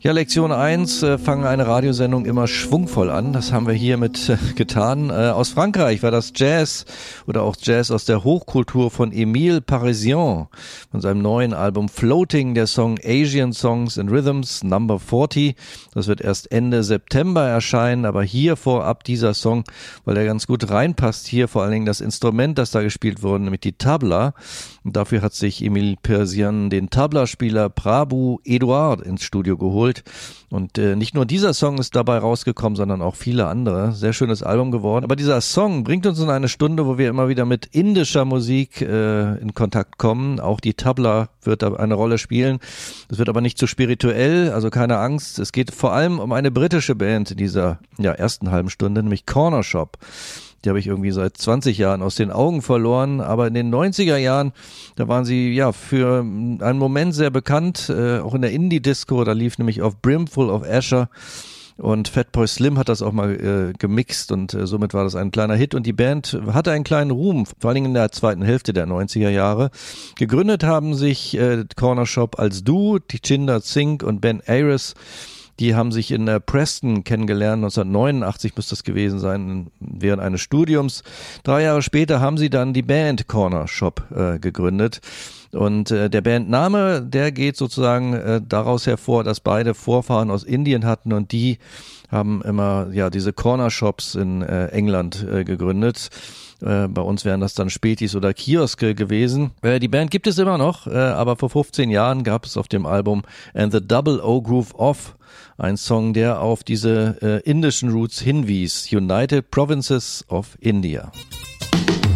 Ja, Lektion 1, fangen eine Radiosendung immer schwungvoll an. Das haben wir hiermit getan. Aus Frankreich war das Jazz oder auch Jazz aus der Hochkultur von Émile Parisien. Von seinem neuen Album Floating, der Song Asian Songs and Rhythms Number 40. Das wird erst Ende September erscheinen, aber hier vorab dieser Song, weil der ganz gut reinpasst. Hier vor allen Dingen das Instrument, das da gespielt wurde, nämlich die Tabla. Und dafür hat sich Émile Parisien den Tabla-Spieler Prabhu Edouard ins Studio geholt. Und nicht nur dieser Song ist dabei rausgekommen, sondern auch viele andere. Sehr schönes Album geworden. Aber dieser Song bringt uns in eine Stunde, wo wir immer wieder mit indischer Musik in Kontakt kommen. Auch die Tabla wird da eine Rolle spielen. Das wird aber nicht zu spirituell, also keine Angst. Es geht vor allem um eine britische Band in dieser ersten halben Stunde, nämlich Corner Shop. Die habe ich irgendwie seit 20 Jahren aus den Augen verloren, aber in den 90er Jahren, da waren sie für einen Moment sehr bekannt, auch in der Indie-Disco, da lief nämlich auf Brimful of Asher und Fatboy Slim hat das auch mal gemixt und somit war das ein kleiner Hit und die Band hatte einen kleinen Ruhm, vor allen Dingen in der zweiten Hälfte der 90er Jahre. Gegründet haben sich Corner Shop als Duo, Tichinder Singh und Ben Ayres. Die haben sich in Preston kennengelernt, 1989 muss das gewesen sein, während eines Studiums. 3 Jahre später haben sie dann die Band Corner Shop gegründet. Und der Bandname, der geht sozusagen daraus hervor, dass beide Vorfahren aus Indien hatten und die haben immer diese Corner Shops in England gegründet. Bei uns wären das dann Spätis oder Kioske gewesen. Die Band gibt es immer noch, aber vor 15 Jahren gab es auf dem Album And the Double O Groove Off ein Song, der auf diese indischen Roots hinwies. United Provinces of India.